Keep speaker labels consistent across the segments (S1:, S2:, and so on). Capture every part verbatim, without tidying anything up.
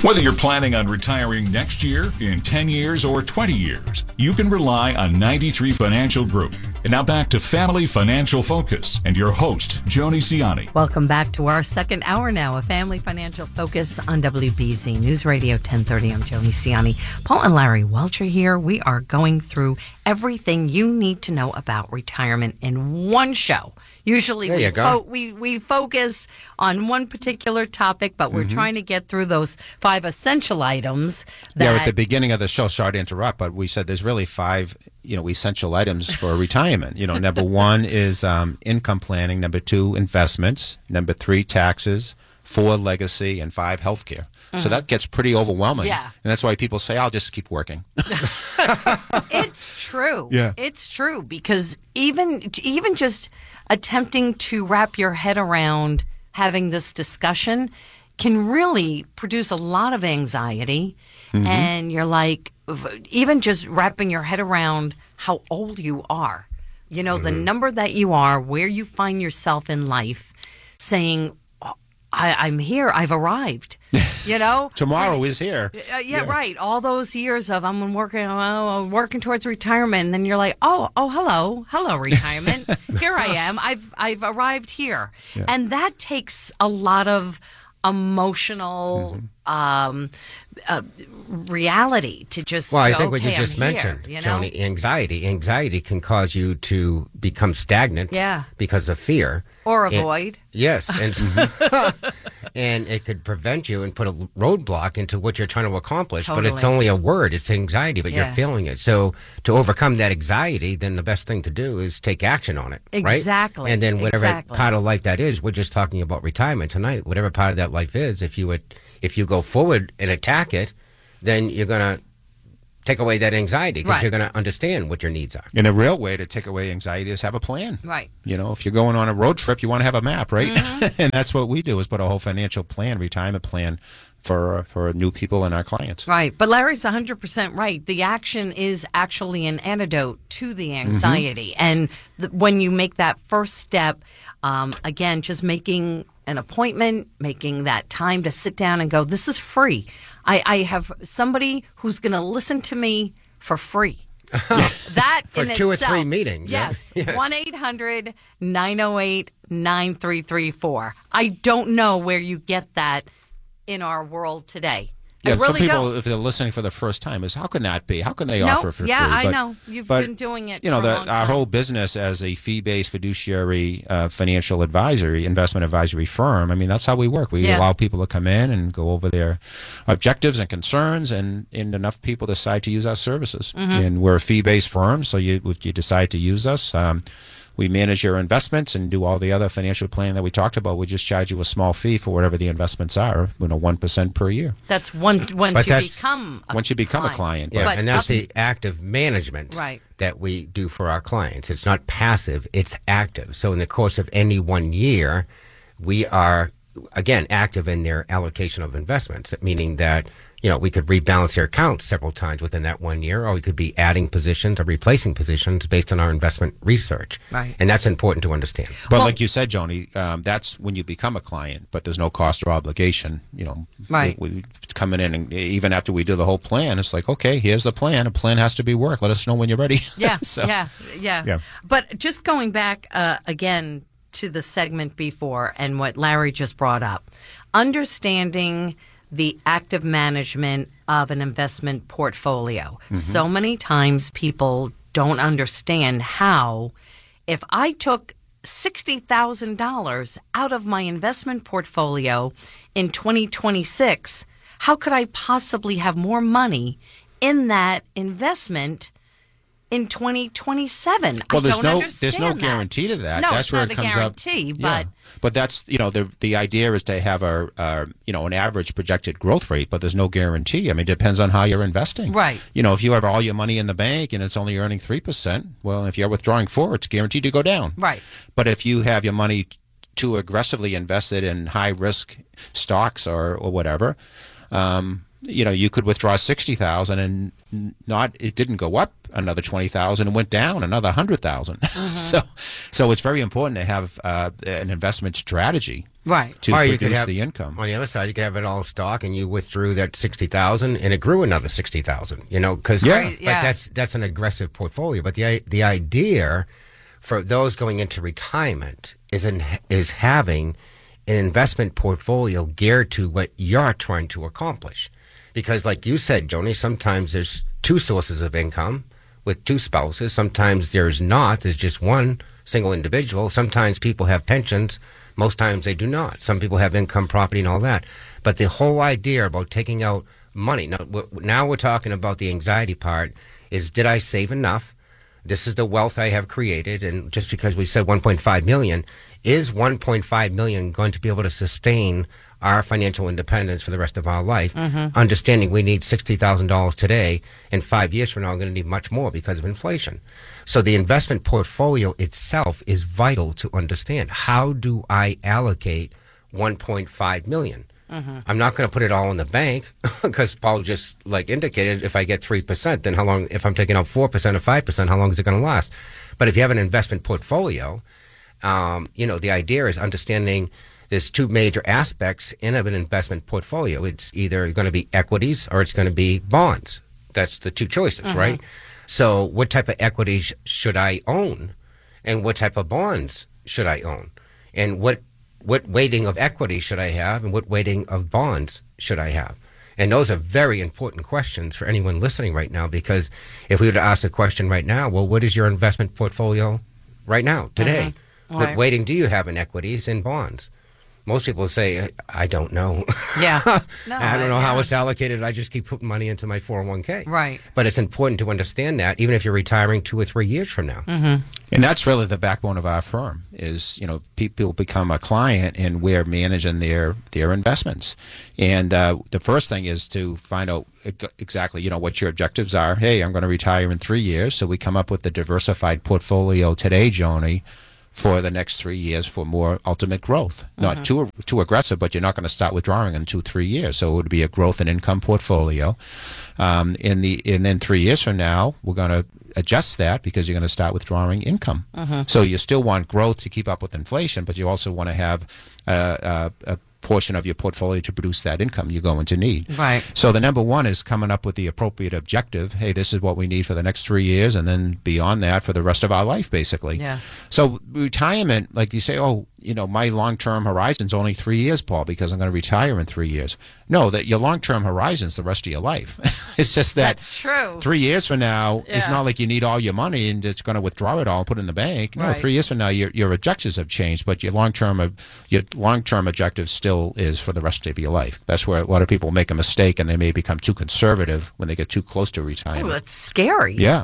S1: Whether you're planning on retiring next year, in ten years, or twenty years, you can rely on ninety-three Financial Group. And now back to Family Financial Focus and your host, Joni Ciani.
S2: Welcome back to our second hour now of Family Financial Focus on W B Z News Radio ten thirty. I'm Joni Ciani. Paul and Larry Welcher here. We are going through everything you need to know about retirement in one show. Usually
S3: there
S2: we,
S3: you go.
S2: fo- we we focus on one particular topic, but we're mm-hmm. trying to get through those five essential items. That
S4: yeah, at the beginning of the show, sorry to interrupt, but we said there's really five, you know, essential items for retirement. You know, number one is um, income planning. Number two, investments. Number three, taxes. Four, legacy, and five, healthcare. Mm-hmm. So that gets pretty overwhelming.
S2: Yeah.
S4: And that's why people say, I'll just keep working.
S2: It's true.
S4: Yeah.
S2: It's true because even even just attempting to wrap your head around having this discussion can really produce a lot of anxiety. Mm-hmm. And you're like, even just wrapping your head around how old you are, you know, mm-hmm. the number that you are, where you find yourself in life, saying, I, I'm here, I've arrived, you know.
S4: Tomorrow is here.
S2: Uh, yeah, yeah, right. All those years of I'm working, uh, working towards retirement, and then you're like, oh, oh, hello, hello, retirement. Here I am. I've, I've arrived here, yeah. And that takes a lot of emotional mm-hmm. um, uh, reality to just.
S3: Well, I
S2: go,
S3: think what
S2: okay,
S3: you just
S2: I'm
S3: mentioned,
S2: here, you know?
S3: Joni, anxiety. Anxiety can cause you to become stagnant.
S2: Yeah.
S3: Because of fear.
S2: Or
S3: and,
S2: avoid.
S3: Yes. And, and it could prevent you and put a roadblock into what you're trying to accomplish.
S2: Totally.
S3: But it's only a word. It's anxiety, but
S2: yeah.
S3: you're feeling it. So to overcome that anxiety, then the best thing to do is take action on it.
S2: Exactly.
S3: Right? And then whatever
S2: exactly.
S3: part of life that is, we're just talking about retirement tonight. Whatever part of that life is, if you would, if you go forward and attack it, then you're going to take away that anxiety because
S2: right.
S3: you're going to understand what your needs are.
S4: And a real way to take away anxiety is have a plan.
S2: Right.
S4: You know, if you're going on a road trip, you want to have a map, right?
S2: Mm-hmm.
S4: And that's what we do is put a whole financial plan, retirement plan for for new people and our clients.
S2: Right. But Larry's one hundred percent right. The action is actually an antidote to the anxiety. Mm-hmm. And th- when you make that first step, um, again, just making an appointment, making that time to sit down and go, this is free. I, I have somebody who's going to listen to me for free. That
S3: for
S2: in
S3: two
S2: itself,
S3: or three meetings.
S2: Yes.
S3: yes.
S2: one eight hundred nine oh eight nine three three four. I don't know where you get that in our world today.
S4: Yeah,
S2: I really
S4: some people,
S2: don't.
S4: if they're listening for the first time, is how can that be? How can they
S2: no,
S4: offer for
S2: yeah,
S4: free?
S2: I
S4: But,
S2: know. You've
S4: but,
S2: been doing it
S4: you know,
S2: for
S4: the,
S2: a long
S4: our
S2: time.
S4: whole business as a fee-based fiduciary uh, financial advisory, investment advisory firm, I mean, that's how we work. We
S2: Yeah.
S4: allow people to come in and go over their objectives and concerns, and, and enough people decide to use our services.
S2: Mm-hmm.
S4: And we're a fee-based firm, so you, if you decide to use us, um, we manage your investments and do all the other financial planning that we talked about. We just charge you a small fee for whatever the investments are, you know, one percent per year.
S2: That's once, once
S3: But
S2: you
S3: that's-
S2: become a
S4: Once you become
S2: client.
S4: a client.
S3: Yeah,
S2: But
S3: and that's
S2: up-
S3: the active management
S2: Right.
S3: that we do for our clients. It's not passive, it's active. So in the course of any one year, we are, again, active in their allocation of investments, meaning that, you know, we could rebalance their accounts several times within that one year, or we could be adding positions or replacing positions based on our investment research.
S2: Right.
S3: And that's important to understand.
S4: But
S2: Well-
S4: like you said, Joni, um, that's when you become a client, but there's no cost or obligation. You know,
S2: Right.
S4: We, we coming in, and even after we do the whole plan, it's like, okay, here's the plan. A plan has to be worked. Let us know when you're ready.
S2: Yeah,
S4: So,
S2: yeah, yeah,
S4: yeah.
S2: But just going back uh, again to the segment before and what Larry just brought up, understanding the active management of an investment portfolio. Mm-hmm. So many times people don't understand how, if I took sixty thousand dollars out of my investment portfolio in twenty twenty-six, how could I possibly have more money in that investment in twenty twenty-seven?
S4: Well,
S2: I
S4: there's
S2: don't
S4: no
S2: understand
S4: there's no
S2: that.
S4: guarantee to that.
S2: No,
S4: that's
S2: it's
S4: where
S2: not
S4: it
S2: a
S4: comes
S2: guarantee,
S4: up.
S2: but
S4: yeah. but that's you know the the idea is to have a, a you know an average projected growth rate, but there's no guarantee. I mean, it depends on how you're investing.
S2: Right.
S4: You know, if you have all your money in the bank and it's only earning three percent, well, if you're withdrawing four, it's guaranteed to go down.
S2: Right.
S4: But if you have your money too aggressively invested in high risk stocks or or whatever. Um, you know, you could withdraw sixty thousand and not, it didn't go up another twenty thousand and went down another one hundred thousand. Mm-hmm. so, so it's very important to have uh, an investment strategy.
S2: Right.
S4: To
S3: or you
S4: produce
S3: could have,
S4: the income.
S3: On the other side, you could have it all stock, and you withdrew that sixty thousand, and it grew another sixty thousand. You know, because
S4: Yeah.
S2: Right, yeah.
S3: that's that's an aggressive portfolio. But the the idea for those going into retirement is in, is having an investment portfolio geared to what you're trying to accomplish. Because, like you said, Joni, sometimes there's two sources of income with two spouses. Sometimes there's not. There's just one single individual. Sometimes people have pensions. Most times they do not. Some people have income, property, and all that. But the whole idea about taking out money, now, now we're talking about the anxiety part, is did I save enough? This is the wealth I have created. And just because we said one point five million, is one point five million going to be able to sustain our financial independence for the rest of our life? Mm-hmm. Understanding we need sixty thousand dollars today, and five years from now, we're going to need much more because of inflation. So the investment portfolio itself is vital to understand. How do I allocate one point five million dollars? Mm-hmm. I'm not going to put it all in the bank because Paul just like indicated, if I get three percent, then how long, if I'm taking out four percent or five percent, how long is it going to last? But if you have an investment portfolio, um, you know, the idea is understanding there's two major aspects in of an investment portfolio. It's either going to be equities or it's going to be bonds. That's the two choices, uh-huh. right? So what type of equities should I own, and what type of bonds should I own? And what what weighting of equity should I have, and what weighting of bonds should I have? And those are very important questions for anyone listening right now, because if we were to ask the question right now, well, what is your investment portfolio right now, today?
S2: Uh-huh.
S3: What
S2: Right.
S3: weighting do you have in equities and bonds? Most people say, I don't know.
S2: Yeah. No,
S3: I don't know
S2: yeah.
S3: how it's allocated. I just keep putting money into my four oh one k.
S2: Right.
S3: But it's important to understand that, even if you're retiring two or three years from now.
S2: Mm-hmm.
S4: And that's really the backbone of our firm is, you know, people become a client and we're managing their, their investments. And uh, the first thing is to find out exactly, you know, what your objectives are. Hey, I'm going to retire in three years. So we come up with the diversified portfolio today, Joni, for the next three years for more ultimate growth. Mm-hmm. Not too too aggressive, but you're not going to start withdrawing in two, three years. So it would be a growth and income portfolio. Um, in the and then three years from now, we're going to adjust that because you're going to start withdrawing income. Mm-hmm. So you still want growth to keep up with inflation, but you also want to have a, a, a portion of your portfolio to produce that income you're going to need.
S2: Right.
S4: So the number one is coming up with the appropriate objective. Hey, this is what we need for the next three years, and then beyond that for the rest of our life, basically.
S2: Yeah.
S4: So retirement, like you say, oh, you know, my long-term horizon's only three years, Paul, because I'm going to retire in three years. No, that your long-term horizon's the rest of your life. It's just that
S2: That's true.
S4: three years from now, it's
S2: Yeah.
S4: not like you need all your money and just going to withdraw it all and put it in the bank. No,
S2: Right.
S4: three years from now, your your objectives have changed, but your long-term your long-term objective still is for the rest of your life. That's where a lot of people make a mistake, and they may become too conservative when they get too close to
S2: Oh,
S4: retirement.
S2: that's scary.
S4: Yeah.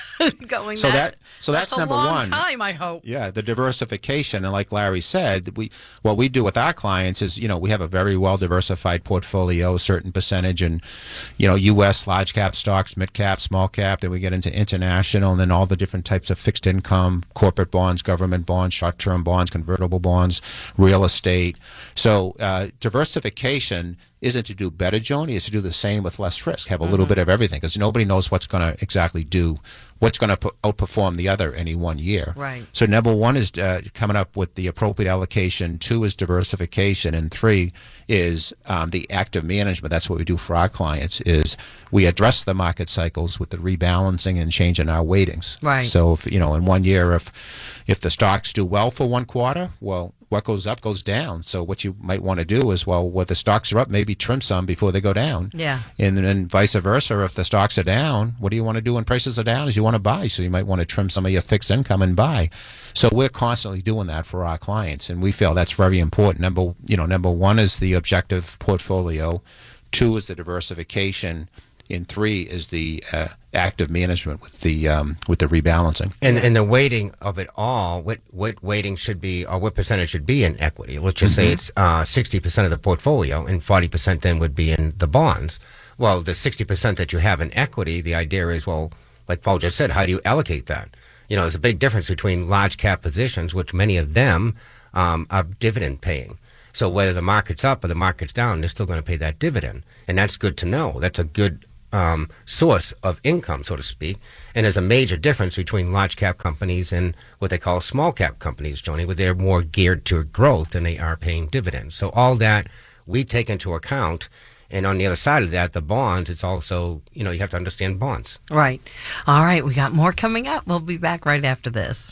S2: Going
S4: So
S2: that,
S4: that so that's,
S2: a
S4: number
S2: long
S4: one.
S2: time, I hope.
S4: Yeah, the diversification, and like Larry said, we what we do with our clients is, you know, we have a very well diversified portfolio, a certain percentage, and you know, U S large cap stocks, mid cap, small cap. Then we get into international, and then all the different types of fixed income, corporate bonds, government bonds, short term bonds, convertible bonds, real estate. So uh, diversification isn't to do better, Joni. It's to do the same with less risk. Have a little
S2: Mm-hmm.
S4: bit of everything, because nobody knows what's going to exactly do, what's going to outperform the other any one year.
S2: Right.
S4: So number one is uh, coming up with the appropriate allocation. Two is diversification, and three is um, the active management. That's what we do for our clients. Is we address the market cycles with the rebalancing and changing our weightings.
S2: Right.
S4: So if you know, in one year, if if the stocks do well for one quarter, well, what goes up goes down. So what you might want to do is, well, where the stocks are up, maybe trim some before they go down.
S2: Yeah.
S4: And then vice versa, if the stocks are down, what do you want to do when prices are down? Is you want to buy. So you might want to trim some of your fixed income and buy. So we're constantly doing that for our clients, and we feel that's very important. Number, you know, number one is the objective portfolio. Two is the diversification. And three is the uh, active management with the um, with the rebalancing.
S3: And and the weighting of it all, what what weighting should be, or what percentage should be in equity? Let's just say it's uh, sixty percent of the portfolio, and forty percent then would be in the bonds. Well, the sixty percent that you have in equity, the idea is, well, like Paul just said, how do you allocate that? You know, there's a big difference between large cap positions, which many of them um, are dividend paying. So whether the market's up or the market's down, they're still going to pay that dividend. And that's good to know. That's a good um, source of income, so to speak. And there's a major difference between large cap companies and what they call small cap companies, Joni, where they're more geared to growth than they are paying dividends. So all that we take into account. And on the other side of that, the bonds, it's also, you know, you have to understand bonds.
S2: Right. All right. We got more coming up. We'll be back right after this.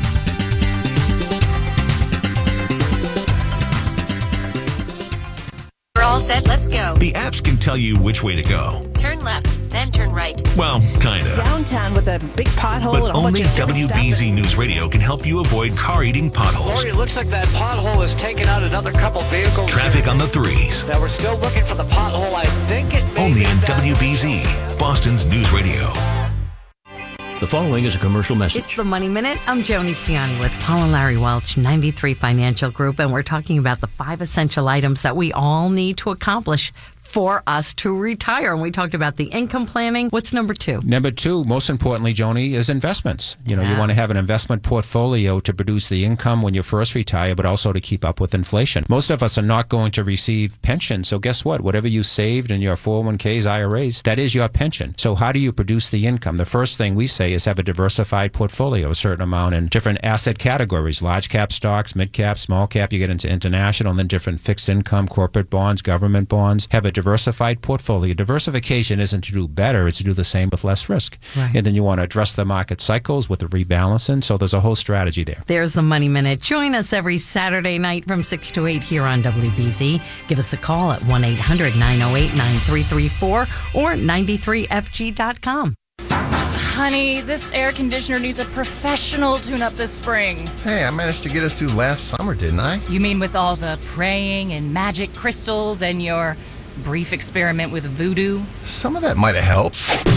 S5: We're all set. Let's go.
S1: The apps can tell you which way to go.
S5: Turn left, then turn right.
S1: Well, kinda.
S6: Downtown with a big pothole
S1: But
S6: and a whole
S1: only
S6: bunch of
S1: W B Z News Radio can help you avoid car-eating potholes.
S7: Lori, it looks like that pothole has taken out another couple vehicles.
S1: Traffic on the threes.
S7: Now we're still looking for the pothole. I think it may
S1: Only
S7: be
S1: on
S7: that-
S1: W B Z, Boston's News Radio.
S8: The following is a commercial message.
S2: It's the Money Minute. I'm Joni Ciani with Paul and Larry Welch, ninety-three Financial Group, and we're talking about the five essential items that we all need to accomplish for us to retire. And we talked about the income planning. What's number two?
S4: Number two, most importantly, Joni, is investments. You know,
S2: Yeah.
S4: you want to have an investment portfolio to produce the income when you first retire, but also to keep up with inflation. Most of us are not going to receive pension. So guess what? Whatever you saved in your four oh one k's, I R As, that is your pension. So how do you produce the income? The first thing we say is have a diversified portfolio, a certain amount in different asset categories, large cap stocks, mid cap, small cap. You get into international, and then different fixed income, corporate bonds, government bonds. Have a diversified portfolio. Diversification isn't to do better, it's to do the same with less risk.
S2: Right.
S4: And then you want to address the market cycles with the rebalancing. So there's a whole strategy there.
S2: There's the Money Minute. Join us every Saturday night from six to eight here on W B Z. Give us a call at one eight hundred nine oh eight nine three three four or ninety-three F G dot com.
S9: Honey, this air conditioner needs a professional tune-up this spring.
S10: Hey, I managed to get us through last summer, didn't I?
S9: You mean with all the praying and magic crystals and your brief experiment with voodoo?
S10: Some of that might have helped.